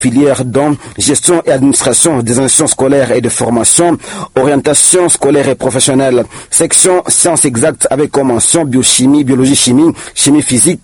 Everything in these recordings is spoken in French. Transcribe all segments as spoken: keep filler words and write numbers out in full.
filières dont gestion et administration des institutions scolaires et de formation, orientation scolaire et professionnelle, section sciences exactes avec comme mention biochimie, biologie, chimie, chimie physique,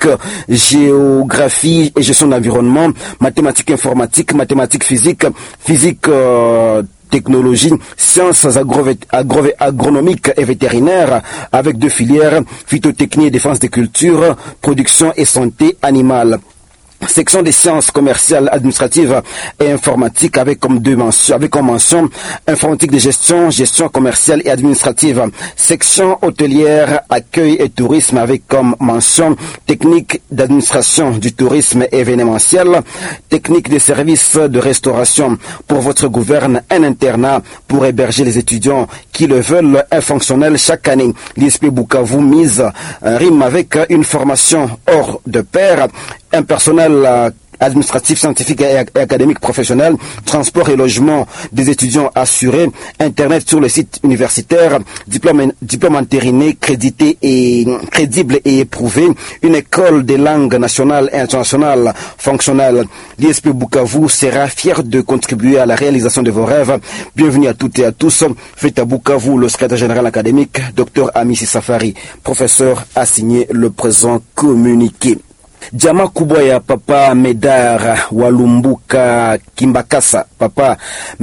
géographie et gestion de l'environnement, mathématiques informatiques, mathématiques physique, physique euh, technologie, sciences agro agro agronomiques et vétérinaires avec deux filières, phytotechnie et défense des cultures, production et santé animale. Section des sciences commerciales, administratives et informatiques avec comme deux mentions, avec comme mention informatique de gestion, gestion commerciale et administrative. Section hôtelière, accueil et tourisme avec comme mention technique d'administration du tourisme événementiel, technique des services de restauration. Pour votre gouverne, un internat pour héberger les étudiants qui le veulent, un fonctionnel chaque année. L'I S P Bukavu mise un rime avec une formation hors de pair, un personnel administratif, scientifique et académique professionnel, transport et logement des étudiants assurés, internet sur le site universitaire, diplôme, diplôme entériné, crédité et crédible et éprouvé, une école des langues nationales et internationales fonctionnelle. L'I S P Bukavu sera fier de contribuer à la réalisation de vos rêves. Bienvenue à toutes et à tous. Faites à Bukavu, le secrétaire général académique, Docteur Amissi Safari, professeur, a signé le présent communiqué. Jamaa kubwa ya Papa Medar Walumbuka Kimbakasa, Papa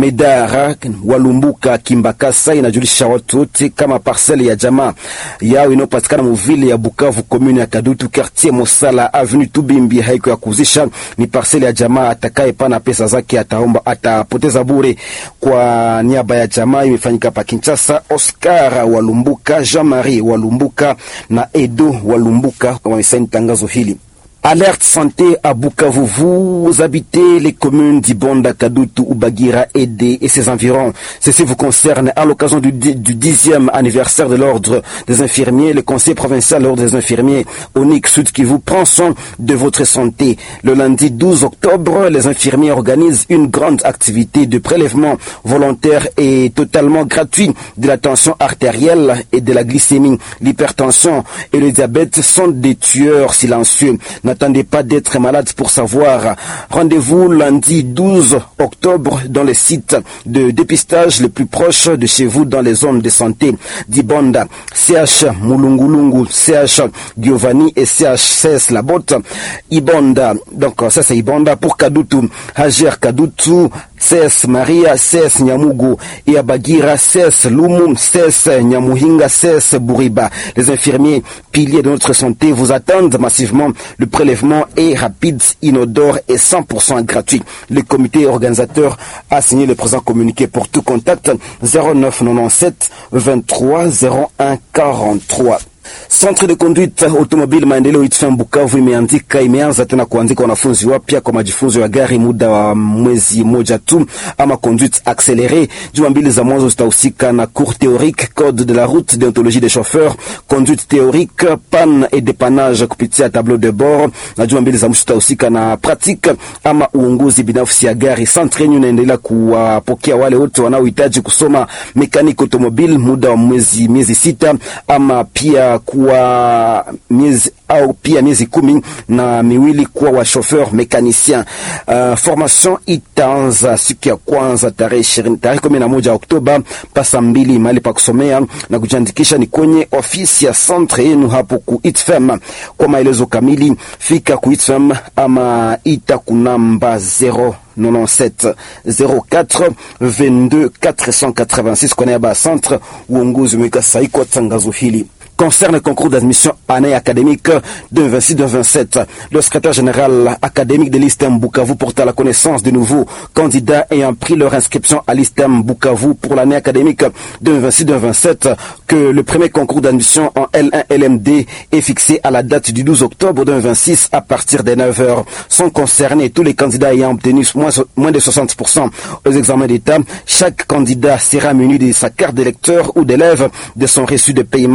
Medar Walumbuka Kimbakasa inajulisha watu wote kama parcelle ya jamaa yao inayopatikana muvile ya Bukavu, commune ya Kadutu, quartier Mosala, avenue Tubimbi, haiko ya kuzisha. Ni parcelle ya jamaa, atakaye pana pesa zake ataomba atapoteza bure. Kwa niaba ya jamaa imefanyika pa Kinshasa. Oscar Walumbuka, Jean-Marie Walumbuka na Edo Walumbuka wamesaini tangazo hili. Alerte santé à Bukavu. Vous habitez les communes d'Ibonda, Kadutu, Ubagira, Ede et ses environs. Ceci vous concerne à l'occasion du, du dixième anniversaire de l'ordre des infirmiers. Le conseil provincial de l'ordre des infirmiers Onyx Sud qui vous prend soin de votre santé. Le lundi douze octobre, les infirmiers organisent une grande activité de prélèvement volontaire et totalement gratuit de la tension artérielle et de la glycémie. L'hypertension et le diabète sont des tueurs silencieux. N'attendez pas d'être malade pour savoir. Rendez-vous lundi douze octobre dans le site de dépistage le plus proche de chez vous dans les zones de santé d'Ibonda, C H Mulungulungu, C H Giovanni et C H C S Labotte. Ibonda, donc ça c'est Ibonda. Pour Kadutu, Hajer Kadutu, C S Maria, C S Nyamugu et Abagira, C S Lumu, C S Nyamuhinga, C S Bouriba. Les infirmiers piliers de notre santé vous attendent massivement. Le prélèvement est rapide, inodore et cent pour cent gratuit. Le comité organisateur a signé le présent communiqué. Pour tout contact, zéro neuf quatre-vingt-dix-sept vingt-trois zéro un quarante-trois. Centre de conduite automobile maendeleo Itfem Bukavu imeandika imeanza tena kuandika wanafunzi wapya kwa majifunzo ya gari muda wa mwezi moja tu, ama conduite accélérée. Juma mbili za mwanzo zitahusika na cours théorique, code de la route, déontologie des chauffeurs, conduite théorique, panne et dépannage kupitia tableau de bord. Na juma mbili za mwisho zitahusika na pratique ama uongozi binafsi ya gari. Centre yenyu inaendelea kuwapokea wale wote wanaohitaji kusoma mécanique automobile muda wa mwezi miezi sita ama pia kuwa miezi au pia miezi kumi na miwili kuwa wa chauffeur mécanicien. Uh, formation itaanza siku ya kwanza tarehe ishirini tarehe kumi na moja Oktoba pasa mbili mahali pa kusomea na kujiandikisha ni kwenye ofisi ya centre yenu hapo ku Itfem. Kwa maelezo kamili fika ku Itfem ama ita kunamba zero quatre-vingt-dix-sept zéro quatre vingt-deux quatre cent quatre-vingt-six kwenye ba centre uongozi mweka saiko tangazo hili. Concerne le concours d'admission année académique de vingt-six vingt-sept. Le secrétaire général académique de l'I S T E M Bukavu porte à la connaissance de nouveaux candidats ayant pris leur inscription à l'I S T E M Bukavu pour l'année académique de vingt-six vingt-sept que le premier concours d'admission en L un L M D est fixé à la date du douze octobre deux mille vingt-six à partir de neuf heures. Sont concernés tous les candidats ayant obtenu moins, moins de soixante pour cent aux examens d'État. Chaque candidat sera muni de sa carte d'électeur ou d'élève, de son reçu de paiement du concours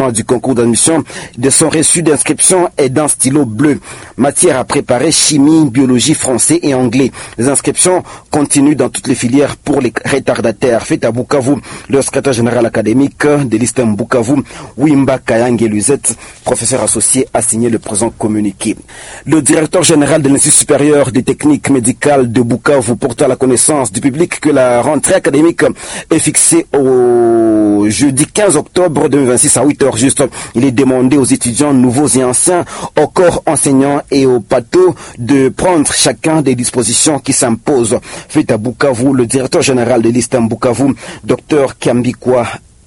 concours d'admission de son reçu d'inscription est d'un stylo bleu. Matière à préparer, chimie, biologie, français et anglais. Les inscriptions continuent dans toutes les filières pour les retardataires. Fait à Bukavu, le secrétaire général académique de l'Istem Bukavu, Wimba Kayange Luzette, professeur associé, a signé le présent communiqué. Le directeur général de l'Institut supérieur des techniques médicales de Bukavu porte à la connaissance du public que la rentrée académique est fixée au jeudi quinze octobre deux mille vingt-six à huit heures juste. Il est demandé aux étudiants nouveaux et anciens, au corps enseignant et au pato de prendre chacun des dispositions qui s'imposent. Fait à Bukavu, le directeur général de l'Istem Bukavu, docteur Kiambikwa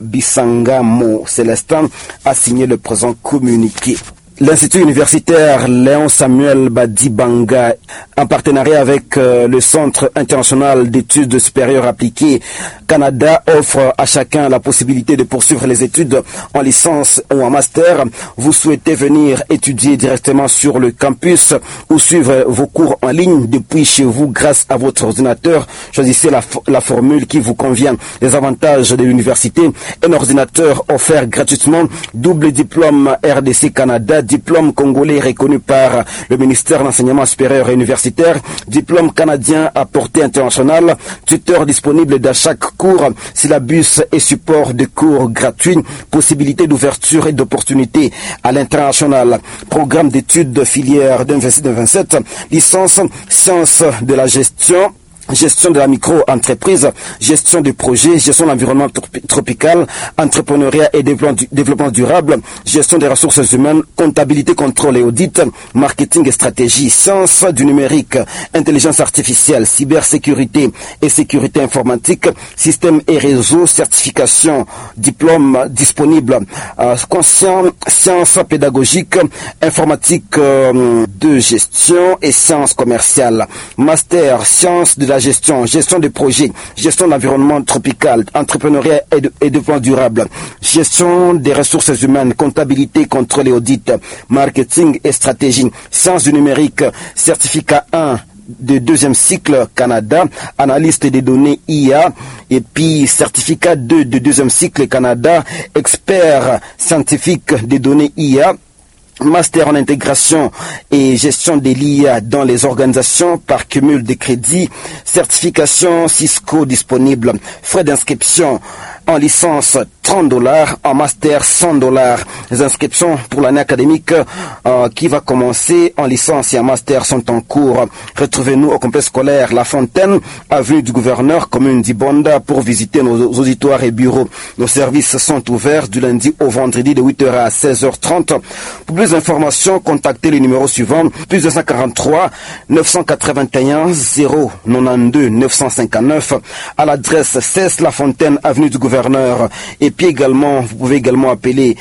Bisangamo Célestin, a signé le présent communiqué. L'Institut universitaire Léon Samuel Badibanga, en partenariat avec euh, le Centre international d'études supérieures appliquées Canada, offre à chacun la possibilité de poursuivre les études en licence ou en master. Vous souhaitez venir étudier directement sur le campus ou suivre vos cours en ligne depuis chez vous grâce à votre ordinateur. Choisissez la, la formule qui vous convient. Les avantages de l'université: un ordinateur offert gratuitement, double diplôme R D C Canada, diplôme congolais reconnu par le ministère de l'enseignement supérieur et universitaire, diplôme canadien à portée internationale, tuteur disponible dans chaque cours, syllabus et support de cours gratuits, possibilité d'ouverture et d'opportunité à l'international, programme d'études de filière deux mille vingt-six deux mille vingt-sept, licence sciences de la gestion, gestion de la micro-entreprise, gestion de projet, gestion de l'environnement tropical, entrepreneuriat et développement durable, gestion des ressources humaines, comptabilité, contrôle et audit, marketing et stratégie, sciences du numérique, intelligence artificielle, cybersécurité et sécurité informatique, système et réseau, certification, diplôme disponible, euh, conscient, sciences pédagogiques, informatique euh, de gestion et sciences commerciales, master, sciences de la gestion, gestion de projets, gestion de l'environnement tropical, entrepreneuriat et, de, et développement durable, gestion des ressources humaines, comptabilité, contrôle et audit, marketing et stratégie, sciences du numérique, certificat un de deuxième cycle Canada, analyste des données I A, et puis certificat deux de deuxième cycle Canada, expert scientifique des données I A, master en intégration et gestion de l'I A dans les organisations par cumul de crédits, certification Cisco disponible, frais d'inscription en licence trente dollars, en master cent dollars. Les inscriptions pour l'année académique euh, qui va commencer en licence et en master sont en cours. Retrouvez-nous au complexe scolaire La Fontaine, avenue du Gouverneur, commune d'Ibonda, pour visiter nos auditoires et bureaux. Nos services sont ouverts du lundi au vendredi de huit heures à seize heures trente. Pour plus d'informations, contactez le numéro suivant, plus deux cent quarante-trois neuf cent quatre-vingt-un zéro quatre-vingt-douze neuf cent cinquante-neuf, à l'adresse seize La Fontaine, avenue du Gouverneur. Et puis également, vous pouvez également appeler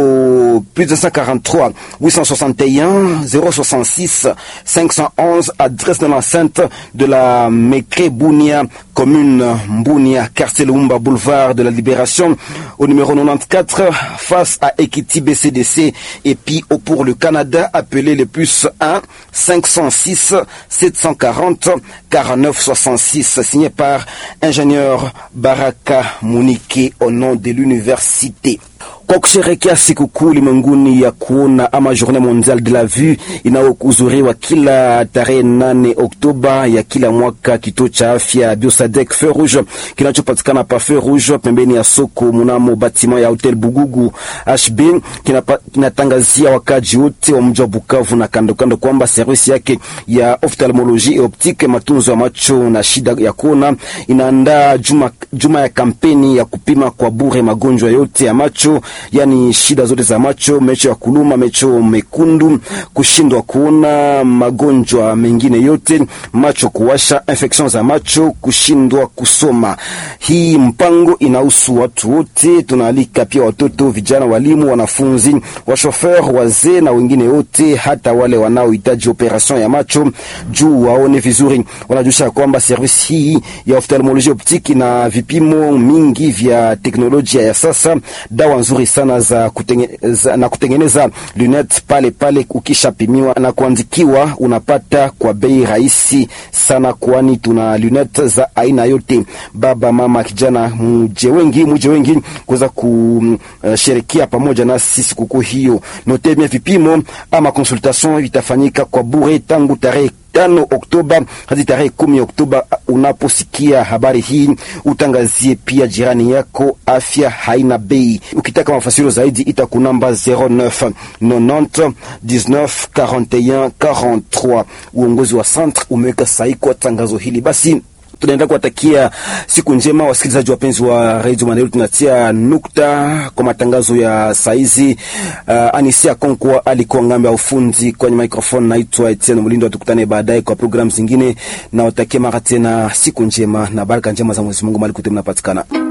au plus deux cent quarante-trois huit cent soixante et un zéro soixante-six cinq cent onze, adresse de l'enceinte de la Mekre Bounia, commune Mbounia, quartier Lumumba, boulevard de la Libération, au numéro quatre-vingt-quatorze, face à Ekiti B C D C. Et puis au pour le Canada, appelez le plus un cinq cent six sept cent quarante quarante-neuf soixante-six, signé par ingénieur Baraka Munike au nom de l'université. Kwa kusherehekea sikukuu ulimwenguni ya kuona ama journée mondiale de la vue inayohudhuriwa kila tarehe nane Oktoba ya kila mwaka, kituo cha afya Biosadek Feu Rouge kinachopatikana pa Feu Rouge pembeni ya soko mnamo batima ya Hotel Bugugu H B kinatangazia wakaji wote wa mji wa Bukavu na kando kando kwamba service yake ya ophthalmologie et optique, matunzo ya macho na shida ya kuona, inaandaa juma, juma ya kampeni ya kupima kwa bure magonjwa yote ya macho, yani shida zote za macho, macho ya kuluma, macho mekundu, kushindwa kuona, magonjwa mengine yote, macho kuwasha, infection za macho, kushindwa kusoma. Hii mpango inahusu watu wote, tunaalika pia watoto, vijana, walimu, wanafunzi, washofer, wazee na wengine wote, hata wale wanaohitaji operation ya macho juu waone vizuri. Wanajusha kwamba service hii ya ophthalmologie optique na vipimo mingi vya teknolojia ya sasa, dawa nzuri nzuri sana za kutengeneza na kutengeneza lunettes pale pale ukishapimiwa na kuandikiwa unapata kwa bei rahisi sana, kwani tuna lunettes za aina yote. Baba, mama, kijana, mje wengi mje wengi kuweza kusherekea pamoja na sisi kuku hiyo. Note bien, vipimo ama consultation itafanyika kwa bure tangu tarehe tano Oktoba hadi tarehe kumi Oktoba. Unaposikia habari hii utangazie pia jirani yako, afya haina bei. Ukitaka mafasiro zaidi ita kunamba zero neuf nonante dix-neuf quarante et un quarante-trois. Uongozi wa centre umeweka sahihi kwa tangazo hili. Basi tunaenda kuwatakia siku njema wasikilizaji wapenzi wa Radio Maendeleo. Tunatia nukta kwa matangazo ya saizi. Uh, Anisia Konkwa alikuwa ngambe ya ufundi kwenye microphone. Naitwa Etienne Mulindo. Tukutane baadaye kwa programu zingine, na watakia mara tena siku njema na baraka njema za Mwenyezi Mungu mahali kote mnapatikana.